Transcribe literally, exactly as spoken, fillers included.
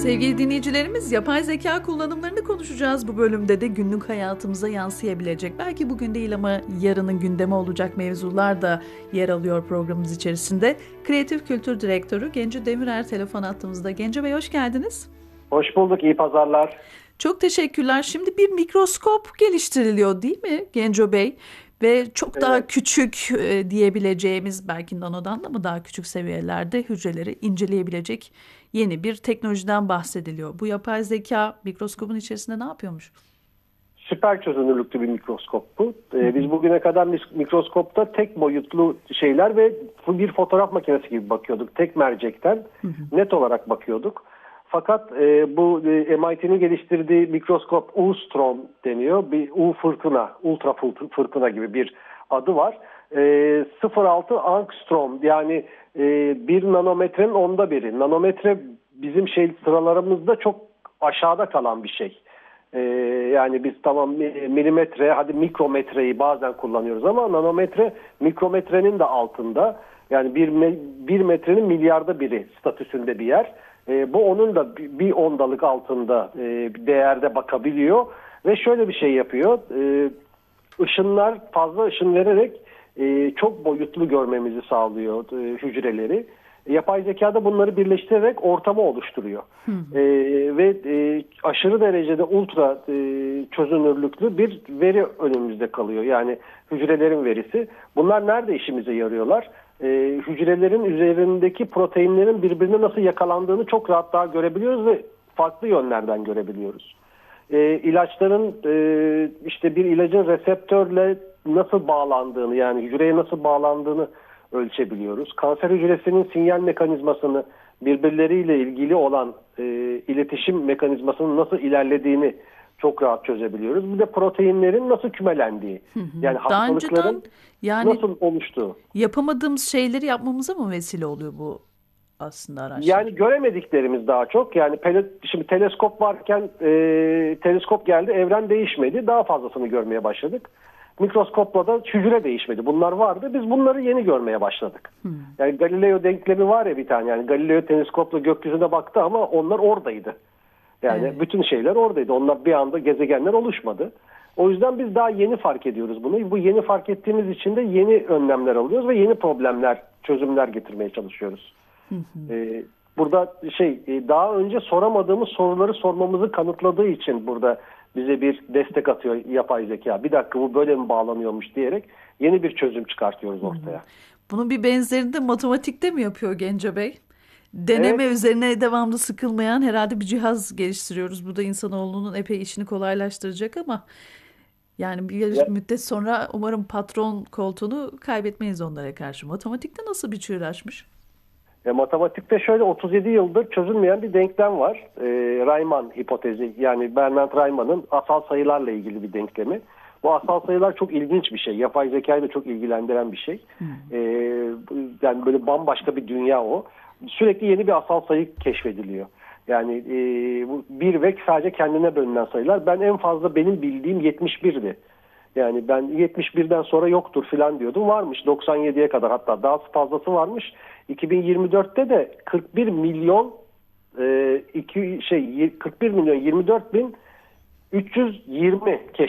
Sevgili dinleyicilerimiz, yapay zeka kullanımlarını konuşacağız. Bu bölümde de günlük hayatımıza yansıyabilecek, belki bugün değil ama yarının gündemi olacak mevzular da yer alıyor programımız içerisinde. Kreatif Kültür Direktörü Genco Demirer telefon attığımızda. Genco Bey, hoş geldiniz. Hoş bulduk, iyi pazarlar. Çok teşekkürler. Şimdi bir mikroskop geliştiriliyor değil mi Genco Bey? Ve çok evet. daha küçük e, diyebileceğimiz, belki nanodan da mı daha küçük seviyelerde hücreleri inceleyebilecek yeni bir teknolojiden bahsediliyor. Bu yapay zeka mikroskopun içerisinde ne yapıyormuş? Süper çözünürlüklü bir mikroskop bu. Ee, biz bugüne kadar mikroskopta tek boyutlu şeyler ve bir fotoğraf makinesi gibi bakıyorduk. Tek mercekten hı hı. net olarak bakıyorduk. Fakat e, bu e, M I T'nin geliştirdiği mikroskop U-Strom deniyor. Bir U fırtına, ultra fırtına gibi bir adı var. E, sıfır virgül altı angstrom, yani e, bir nanometrenin onda biri. Nanometre bizim şey sıralarımızda çok aşağıda kalan bir şey. E, yani biz tamam milimetre, hadi mikrometreyi bazen kullanıyoruz ama nanometre mikrometrenin de altında. Yani bir, bir metrenin milyarda biri statüsünde bir yer. E, bu onun da bir ondalık altında e, değerde bakabiliyor ve şöyle bir şey yapıyor. E, ışınlar fazla ışın vererek e, çok boyutlu görmemizi sağlıyor e, hücreleri. Yapay zekada bunları birleştirerek ortamı oluşturuyor. E, ve e, aşırı derecede ultra e, çözünürlüklü bir veri önümüzde kalıyor. Yani hücrelerin verisi. Bunlar nerede işimize yarıyorlar? E, hücrelerin üzerindeki proteinlerin birbirine nasıl yakalandığını çok rahat daha görebiliyoruz ve farklı yönlerden görebiliyoruz. E, ilaçların e, işte bir ilacın reseptörle nasıl bağlandığını, yani hücreye nasıl bağlandığını ölçebiliyoruz. Kanser hücresinin sinyal mekanizmasını, birbirleriyle ilgili olan e, iletişim mekanizmasının nasıl ilerlediğini çok rahat çözebiliyoruz. Bir de proteinlerin nasıl kümelendiği, hı hı. yani hastalıkların yani nasıl oluştuğu. Yapamadığımız şeyleri yapmamıza mı vesile oluyor bu aslında araçlar? Yani göremediklerimiz daha çok. Yani şimdi teleskop varken e, teleskop geldi, evren değişmedi. Daha fazlasını görmeye başladık. Mikroskopla da hücre değişmedi. Bunlar vardı. Biz bunları yeni görmeye başladık. Hmm. Yani Galileo denklemi var ya bir tane. Yani Galileo teleskopla gökyüzüne baktı ama onlar oradaydı. Yani evet. bütün şeyler oradaydı. Onlar bir anda gezegenler oluşmadı. O yüzden biz daha yeni fark ediyoruz bunu. Bu yeni fark ettiğimiz için de yeni önlemler alıyoruz ve yeni problemler, çözümler getirmeye çalışıyoruz. Hı hı. Ee, burada şey daha önce soramadığımız soruları sormamızı kanıtladığı için burada bize bir destek atıyor yapay zeka. Bir dakika, bu böyle mi bağlanıyormuş diyerek yeni bir çözüm çıkartıyoruz ortaya. Bunun bir benzerini de matematikte mi yapıyor Genco Bey? Deneme evet. üzerine devamlı sıkılmayan herhalde bir cihaz geliştiriyoruz. Bu da insanoğlunun epey işini kolaylaştıracak ama yani bir ya. müddet sonra umarım patron koltuğunu kaybetmeyiz onlara karşı. Matematikte nasıl bir çığır açmış? E, matematikte şöyle otuz yedi yıldır çözülmeyen bir denklem var. E, Riemann hipotezi, yani Bernard Riemann'ın asal sayılarla ilgili bir denklemi. Bu asal sayılar çok ilginç bir şey. Yapay zekayı da çok ilgilendiren bir şey. Hmm. E, yani böyle bambaşka bir dünya o. Sürekli yeni bir asal sayı keşfediliyor. Yani e, bu bir ve sadece kendine bölünen sayılar. Ben en fazla benim bildiğim yetmiş birdi. Yani ben yetmiş birden sonra yoktur filan diyordum. Varmış doksan yediye kadar, hatta daha fazlası varmış. iki bin yirmi dörtte de kırk bir milyon e, iki şey kırk bir milyon yirmi dört bin üç yüz yirmi keşfedildi.